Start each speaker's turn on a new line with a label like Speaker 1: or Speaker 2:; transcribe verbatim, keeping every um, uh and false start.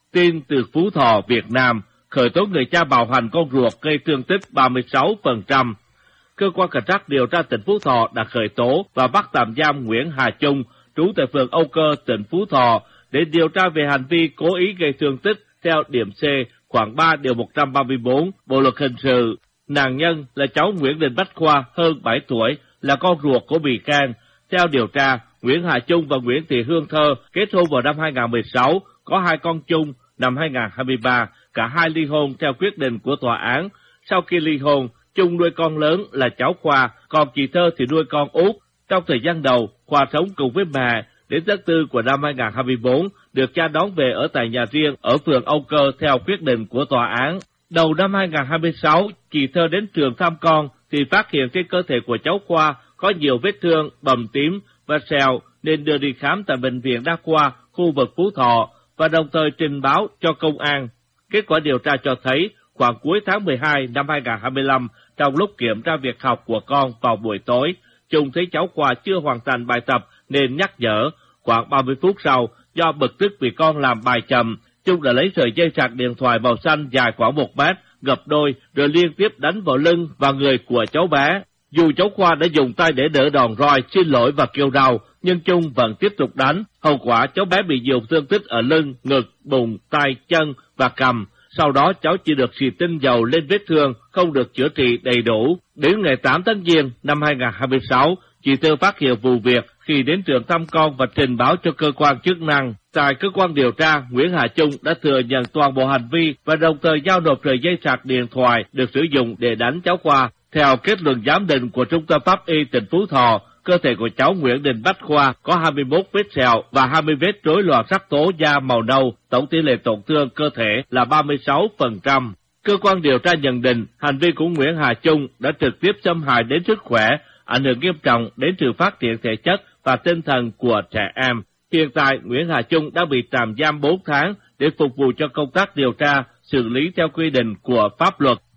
Speaker 1: Tin từ Phú Thọ, Việt Nam, khởi tố người cha bạo hành con ruột gây thương tích ba mươi sáu phần trăm. Cơ quan cảnh sát điều tra tỉnh Phú Thọ đã khởi tố và bắt tạm giam Nguyễn Hà Trung, trú tại phường Âu Cơ, tỉnh Phú Thọ, để điều tra về hành vi cố ý gây thương tích theo điểm C khoảng ba điều một trăm ba mươi bốn Bộ luật hình sự. Nạn nhân là cháu Nguyễn Đình Bách Khoa, hơn bảy tuổi, là con ruột của bị can. Theo điều tra, Nguyễn Hà Trung và Nguyễn Thị Hương Thơ kết hôn vào năm hai nghìn không trăm mười sáu, có hai con chung năm hai nghìn không trăm hai mươi ba, cả hai ly hôn theo quyết định của tòa án. Sau khi ly hôn, Trung nuôi con lớn là cháu Khoa, còn chị Thơ thì nuôi con út. Trong thời gian đầu, Khoa sống cùng với mẹ. Đến tháng tư của năm hai nghìn không trăm hai mươi bốn, được cha đón về ở tại nhà riêng ở phường Âu Cơ theo quyết định của tòa án. Đầu năm hai nghìn không trăm hai mươi sáu, chị Thơ đến trường thăm con thì phát hiện trên cơ thể của cháu Khoa có nhiều vết thương, bầm tím và sẹo nên đưa đi khám tại Bệnh viện Đa khoa khu vực Phú Thọ và đồng thời trình báo cho công an. Kết quả điều tra cho thấy khoảng cuối tháng mười hai năm hai nghìn không trăm hai mươi lăm, trong lúc kiểm tra việc học của con vào buổi tối, Trung thấy cháu Khoa chưa hoàn thành bài tập nên nhắc nhở. Khoảng ba mươi phút sau, do bực tức vì con làm bài chậm, Trung đã lấy sợi dây sạc điện thoại màu xanh dài khoảng một mét, gập đôi rồi liên tiếp đánh vào lưng và người của cháu bé. Dù cháu Khoa đã dùng tay để đỡ đòn roi, xin lỗi và kêu đau, nhưng Trung vẫn tiếp tục đánh. Hậu quả cháu bé bị nhiều thương tích ở lưng, ngực, bụng, tay, chân và cằm. Sau đó cháu chỉ được xịt tinh dầu lên vết thương, không được chữa trị đầy đủ. Đến ngày tám tháng Giêng năm hai nghìn không trăm hai mươi sáu, chị Thơ phát hiện vụ việc khi đến trường thăm con và trình báo cho cơ quan chức năng. Tại cơ quan điều tra, Nguyễn Hà Trung đã thừa nhận toàn bộ hành vi và đồng thời giao nộp sợi dây sạc điện thoại được sử dụng để đánh cháu Khoa. Theo kết luận giám định của Trung tâm Pháp y tỉnh Phú Thọ, cơ thể của cháu Nguyễn Đình Bách Khoa có hai mươi mốt vết sẹo và hai mươi vết rối loạn sắc tố da màu nâu, tổng tỷ lệ tổn thương cơ thể là ba mươi sáu phần trăm. Cơ quan điều tra nhận định hành vi của Nguyễn Hà Trung đã trực tiếp xâm hại đến sức khỏe, ảnh hưởng nghiêm trọng đến sự phát triển thể chất và tinh thần của trẻ em. Hiện tại, Nguyễn Hà Trung đã bị tạm giam bốn tháng để phục vụ cho công tác điều tra, xử lý theo quy định của pháp luật.